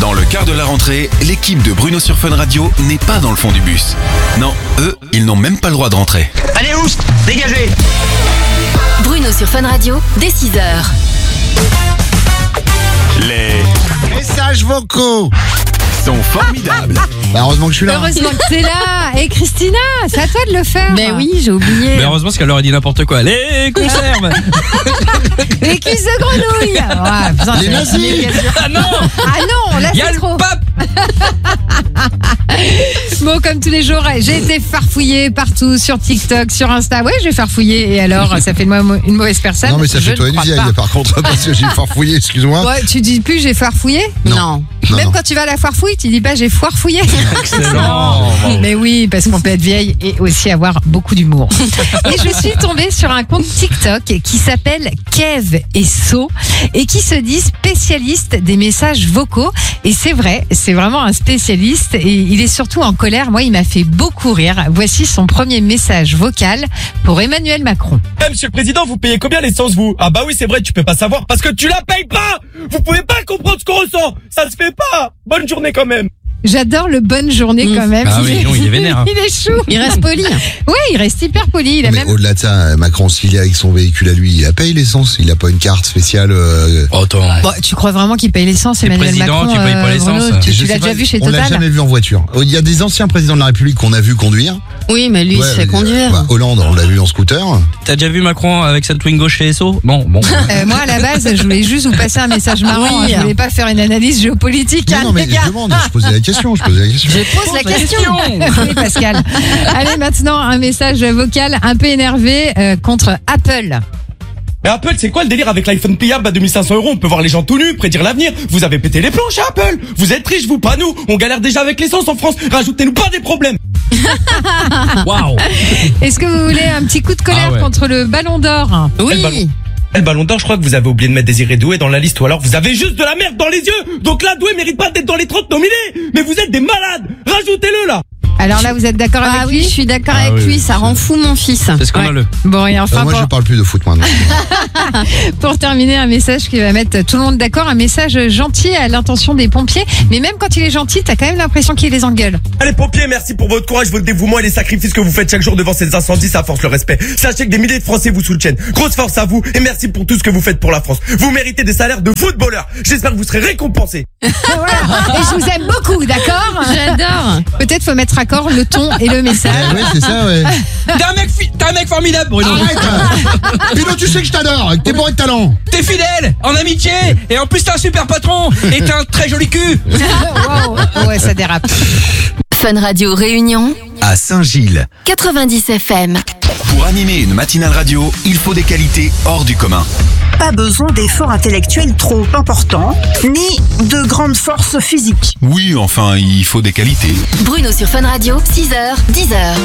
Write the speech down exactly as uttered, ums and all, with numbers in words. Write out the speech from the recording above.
Dans le quart de la rentrée, l'équipe de Bruno sur Fun Radio n'est pas dans le fond du bus. Non, eux, ils n'ont même pas le droit de rentrer. Allez oust, dégagez. Bruno sur Fun Radio, dès six heures. Les Messages vocaux sont formidables. Bah heureusement que je suis là. Heureusement que t'es là. Et Christina, c'est à toi de le faire. Mais oui, j'ai oublié. Mais heureusement, parce qu'elle aurait dit n'importe quoi. Les conserves. Les cuisses de grenouille. Ouais, putain, Les c'est- nazis. Ah non. Ah non, là Il y a c'est le trop. pape. Bon, comme tous les jours, j'ai été farfouillée partout sur TikTok, sur Insta. Ouais, j'ai farfouillé. Et alors, ça fait de moi une mauvaise personne. Non mais ça Je fait toi ne une crois vieille pas. par contre parce que j'ai farfouillé, excuse-moi. Ouais, tu dis plus j'ai farfouillé. Non. Non. Non, Même non. quand tu vas à la foire fouille, tu dis pas j'ai foire fouillé. Excellent. Mais oui, parce qu'on peut être vieille et aussi avoir beaucoup d'humour. Et je suis tombée sur un compte TikTok qui s'appelle Kev et So et qui se dit spécialiste des messages vocaux. Et c'est vrai, c'est vraiment un spécialiste et il est surtout en colère. Moi, il m'a fait beaucoup rire. Voici son premier message vocal pour Emmanuel Macron. Eh, monsieur le président, vous payez combien l'essence vous? Ah bah oui, c'est vrai, tu peux pas savoir parce que tu la payes pas. Vous pouvez pas comprendre ce qu'on ressent. Ça se fait pas. Bonne journée quand même. J'adore le bonne journée quand même. Ah oui, non, il est vénère, hein. Il est chou. Il reste poli. Oui, il reste hyper poli. Il a Mais même... au-delà de ça, Macron, s'il est avec son véhicule à lui, il a payé l'essence, il a pas une carte spéciale. euh, Oh, attends. Bon, tu crois vraiment qu'il paye l'essence, T'es Emmanuel président, Macron tu payes pas euh, l'essence. Bruno, Tu, je tu sais l'as pas, déjà vu chez On l'a Total? jamais vu en voiture. Il y a des anciens présidents de la République qu'on a vu conduire. Oui, mais lui, il se Ouais, fait mais, conduire. bah, Hollande, on l'a vu en scooter. T'as déjà vu Macron avec sa Twingo chez S O? Bon, bon. Euh, moi, à la base, je voulais juste vous passer un message marrant. Oui. hein. Je voulais pas faire une analyse géopolitique. Non, hein, non mais les gars. je demande, je posais la question, je posais la question. Je pose la question. Oui, Pascal. Allez, maintenant, un message vocal un peu énervé euh, contre Apple. Mais Apple, c'est quoi le délire avec l'iPhone payable à deux mille cinq cents euros? On peut voir les gens tout nus, prédire l'avenir. Vous avez pété les plombs chez Apple. Vous êtes riches, vous, pas nous. On galère déjà avec l'essence en France. Rajoutez-nous pas des problèmes. Waouh. Est-ce que vous voulez un petit coup de colère Ah ouais. contre le Ballon d'Or? Eh, le ballon. Oui. Eh, le ballon d'or, je crois que vous avez oublié de mettre Désiré Doué dans la liste ou alors vous avez juste de la merde dans les yeux. Donc là, Doué mérite pas d'être dans les trente nominés. Mais vous êtes des malades. Rajoutez-le là. Alors là, vous êtes d'accord Ah avec oui, lui? je suis d'accord Ah avec oui, lui, ça c'est- rend fou mon fils. C'est scandaleux. Bon, et enfin, Euh, moi pour, je parle plus de foot maintenant. pour terminer, un message qui va mettre tout le monde d'accord, un message gentil à l'intention des pompiers. Mais même quand il est gentil, t'as quand même l'impression qu'il les engueule. Allez pompiers, merci pour votre courage, votre dévouement et les sacrifices que vous faites chaque jour devant ces incendies, ça force le respect. Sachez que des milliers de Français vous soutiennent. Grosse force à vous et merci pour tout ce que vous faites pour la France. Vous méritez des salaires de footballeurs. J'espère que vous serez récompensés. Voilà. Et je vous aime beaucoup, d'accord? J'adore. Peut-être faut mettre à corps le ton et le message. Eh ouais, c'est ça, ouais. T'es un mec, fi- t'es un mec formidable, Bruno. Arrête Bruno, tu sais que je t'adore, que t'es bourré de talent. T'es fidèle, en amitié, et en plus t'es un super patron, et t'as un très joli cul. Wow. Ouais, ça dérape. Fun Radio Réunion, À Saint-Gilles, quatre-vingt-dix F M. pour animer une matinale radio, il faut des qualités hors du commun. Pas besoin d'efforts intellectuels trop importants, ni de grandes forces physiques. Oui, enfin, il faut des qualités. Bruno sur Fun Radio, six heures, dix heures.